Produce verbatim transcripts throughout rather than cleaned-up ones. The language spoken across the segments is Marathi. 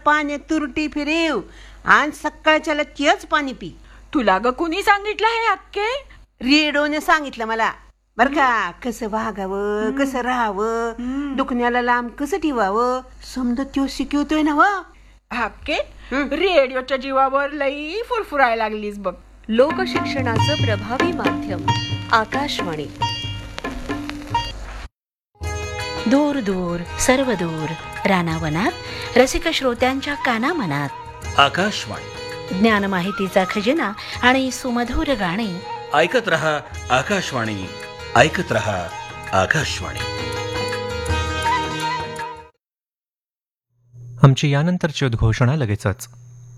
पाण्यात तुरटी फिरेव आणि सकाळच्याला तेच पाणी पी. तुला ग कुणी सांगितलं हे अक्के? रेडिओने सांगितलं मला बर का. कसं वागावं, कसं राहावं, दुखण्याला लांब कसं ठेवावं, समजा त्यो शिकवतोय ना. व अक्के रेडिओच्या जीवावर लई फुरफुरायला लागलीस बघ. लोकशिक्षणाचं प्रभावी माध्यम आकाशवाणी. दूर दूर सर्व दूर रानावनात रसिक श्रोत्यांच्या कानामनात आकाशवाणी. ज्ञान माहितीचा खजिना आणि सुमधुर गाणी. ऐकत रहा आकाशवाणी, ऐकत रहा आकाशवाणी. आमची यानंतरची उद्घोषणा लगेचच.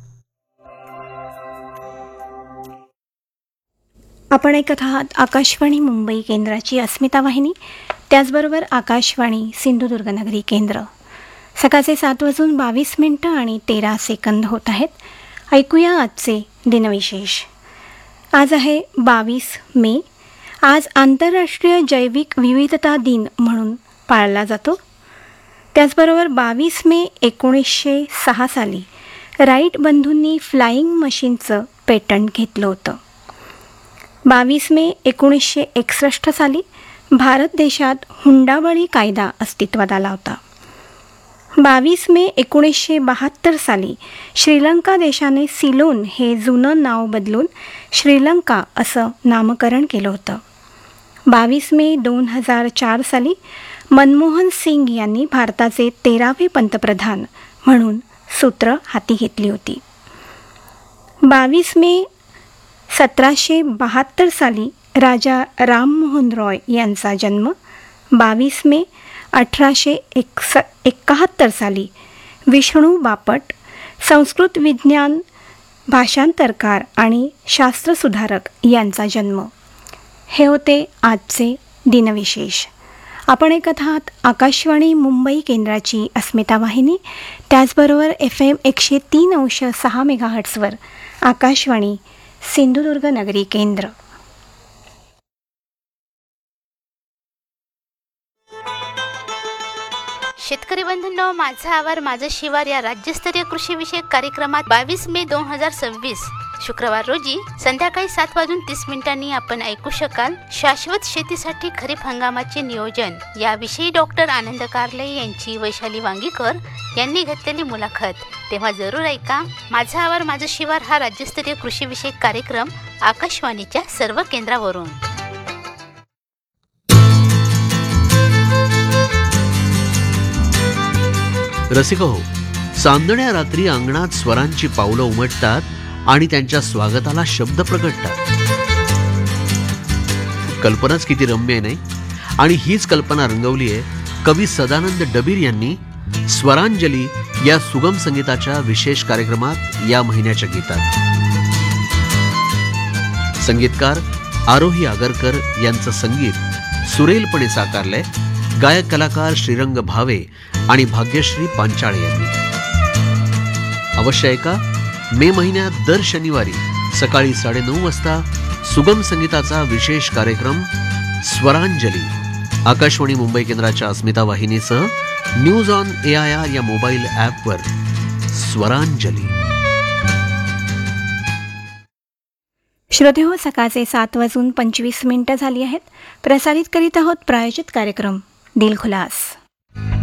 आपण ऐकत आहात आकाशवाणी मुंबई केंद्राची अस्मिता वाहिनी, त्याचबरोबर आकाशवाणी सिंधुदुर्ग नगरी केंद्र. सकाळचे सात वाजून बावीस मिनटं आणि तेरा सेकंद होत आहेत. ऐकूया आजचे दिनविशेष. आज आहे बावीस मे. आज आंतरराष्ट्रीय जैविक विविधता दिन म्हणून पाळला जातो. त्याचबरोबर बावीस मे एकोणीसशे सहा साली राईट बंधूंनी फ्लाईंग मशीनचं पेटंट घेतलं होतं. बावीस मे एकोणीसशे एकसष्ट साली भारत देशात हुंडाबळी कायदा अस्तित्वात आला होता. बावीस मे एकोणीसशे बहात्तर साली श्रीलंका देशाने सिलोन हे जुनं नाव बदलून श्रीलंका असं नामकरण केलं होतं. बावीस मे दोन हजार चार साली मनमोहन सिंग यांनी भारताचे तेरावे पंतप्रधान म्हणून सूत्र हाती घेतली होती. बावीस मे सतराशे बहात्तर साली राजा राममोहन रॉय यांचा जन्म. बावीस मे अठराशे एकस एकाहत्तर साली विष्णू बापट संस्कृत विज्ञान भाषांतरकार आणि शास्त्रसुधारक यांचा जन्म. हे होते आजचे दिनविशेष. आपण ऐकत आहात आकाशवाणी मुंबई केंद्राची अस्मिता वाहिनी, त्याचबरोबर एफ एम एकशे तीन अंश सहा मेगाहर्ट्सवर आकाशवाणी सिंधुदुर्ग नगरी केंद्र. शेतकरी बंधूंनो, माझा आवार माझं शिवार या राज्यस्तरीय कृषी विषयक कार्यक्रमात बावीस मे दोन हजार सव्वीस शुक्रवार रोजी संध्याकाळी सात वाजून तीस मिनिटांनी आपण ऐकू शकाल शाश्वत शेतीसाठी खरीप हंगामाचे नियोजन याविषयी डॉक्टर आनंद कारले यांची वैशाली वांगीकर यांनी घेतलेली मुलाखत. तेव्हा जरूर ऐका. माझा आवार माझं शिवार हा राज्यस्तरीय कृषी विषयक कार्यक्रम आकाशवाणीच्या सर्व केंद्रावरून. रसिक हो, चांदण्या रात्री अंगणात स्वरांची पावलं उमटतात आणि त्यांच्या स्वागताला शब्द प्रगटतात. कल्पनाच किती रम्य आहे नाही. आणि हीच कल्पना रंगवली आहे कवी सदानंद डबीर यांनी स्वरांजली या सुगम संगीताच्या विशेष कार्यक्रमात या महिन्याच्या गीतात. संगीतकार आरोही आगरकर यांचं संगीत सुरेलपणे साकारलंय गायक कलाकार श्रीरंग भावे आणि भाग्यश्री पांचाळे यांनी. अवश्य ऐका. मे महिन्यात दर शनिवारी सकाळी साडेनऊ वाजता सुगम संगीताचा विशेष कार्यक्रम स्वरांजली आकाशवाणी मुंबई केंद्राच्या अस्मिता वाहिनीसह news on A I R या मोबाईल ॲपवर. स्वरांजली. श्रोतेहो, सकाळचे सात वाजून पंचवीस मिनिटं झाली आहेत. प्रसारित करीत आहोत प्रायोजित कार्यक्रम दिलखुलास.